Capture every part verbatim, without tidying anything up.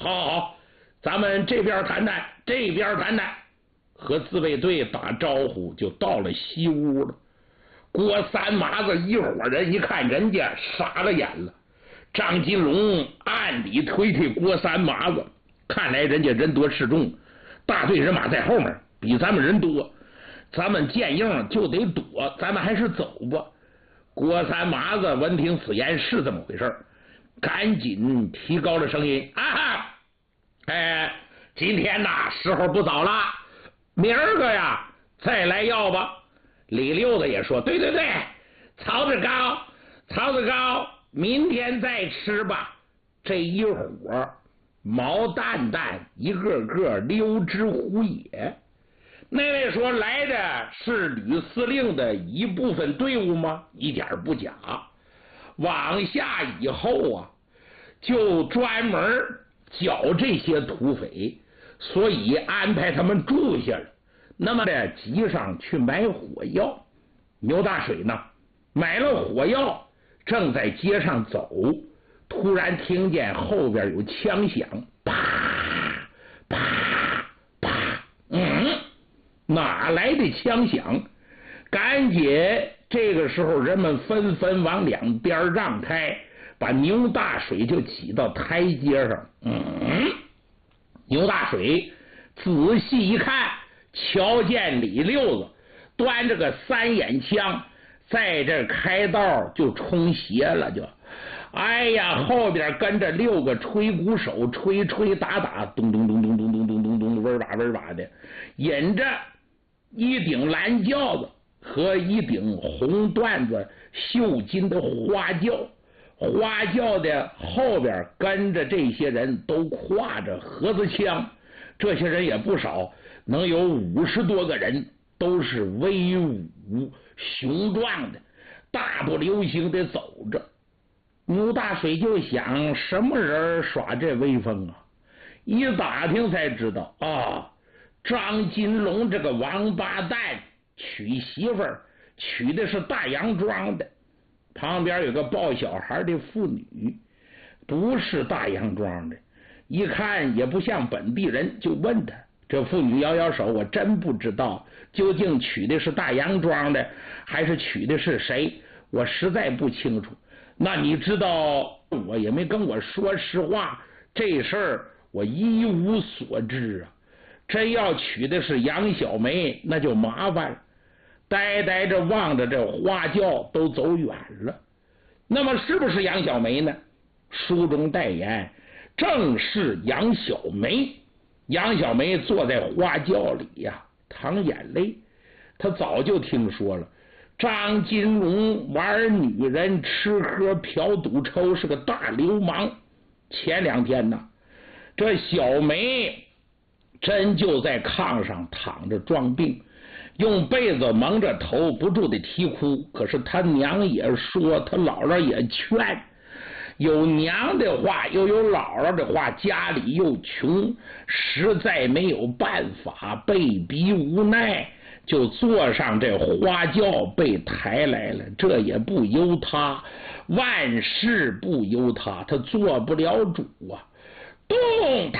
好好，咱们这边谈谈，这边谈谈。和自卫队打招呼，就到了西屋了。郭三麻子一伙人一看，人家傻了眼了。张金龙暗里推推郭三麻子，看来人家人多势众，大队人马在后面，比咱们人多，咱们见应就得躲，咱们还是走吧。郭三麻子闻听此言，是这么回事，赶紧提高了声音：“啊，哎，今天呐，时候不早了。明儿个呀，再来要吧。”李六子也说：“对对对，曹子高，曹子高，明天再吃吧。”这一伙毛蛋蛋一个个溜之乎也。那位说来的是吕司令的一部分队伍吗？一点不假。往下以后啊，就专门剿这些土匪。所以安排他们住下了。那么呢，集上去买火药。牛大水呢，买了火药，正在街上走，突然听见后边有枪响，啪啪啪，嗯，哪来的枪响？赶紧，这个时候人们纷纷往两边让开，把牛大水就挤到台阶上。嗯。牛大水仔细一看，瞧见李六子端着个三眼枪在这开道，就冲邪了，就哎呀，后边跟着六个吹鼓手，吹吹打打，咚咚咚咚咚咚咚咚咚，嗡吧嗡吧的，引着一顶蓝轿子和一顶红缎子绣金的花轿。花轿的后边跟着这些人都挎着盒子枪，这些人也不少，能有五十多个人，都是威武雄壮的，大步流星的走着。牛大水就想，什么人耍这威风啊？一打听才知道啊，张金龙这个王八蛋娶媳妇儿娶的是大杨庄的。旁边有个抱小孩的妇女，不是大杨庄的，一看也不像本地人，就问他。这妇女摇摇手，我真不知道究竟娶的是大杨庄的还是娶的是谁，我实在不清楚。那你知道，我也没跟我说实话，这事儿我一无所知啊。真要娶的是杨小梅，那就麻烦了。呆呆着望着这花轿都走远了。那么是不是杨小梅呢？书中代言，正是杨小梅。杨小梅坐在花轿里呀、啊，淌眼泪。她早就听说了张金龙玩女人，吃喝嫖赌抽，是个大流氓。前两天呢，这小梅真就在炕上躺着装病，用被子蒙着头，不住的啼哭。可是他娘也说，他姥姥也劝，有娘的话又有姥姥的话，家里又穷，实在没有办法，被逼无奈，就坐上这花轿被抬来了。这也不由他，万事不由他，他做不了主啊！动他，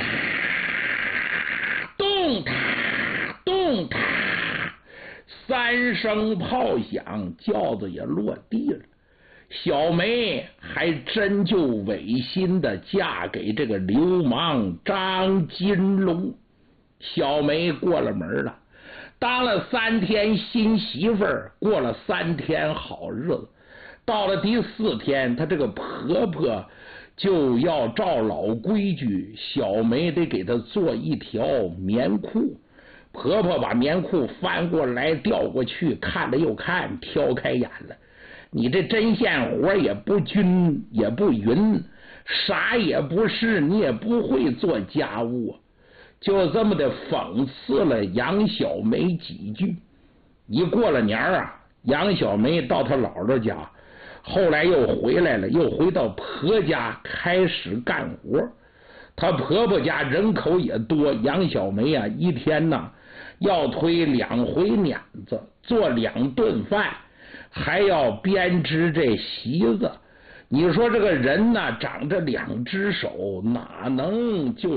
动他，动他！三声炮响，轿子也落地了。小梅还真就违心的嫁给这个流氓张金龙。小梅过了门了，当了三天新媳妇儿，过了三天好日子。到了第四天，她这个婆婆就要照老规矩，小梅得给她做一条棉裤。婆婆把棉裤翻过来调过去，看了又看，挑开眼了。你这针线活也不均也不匀，啥也不是，你也不会做家务，就这么的讽刺了杨小梅几句。一过了年啊，杨小梅到她姥姥家，后来又回来了，又回到婆家开始干活。她婆婆家人口也多，杨小梅啊，一天呢要推两回碾子，做两顿饭，还要编织这席子。你说这个人呢，长着两只手，哪能就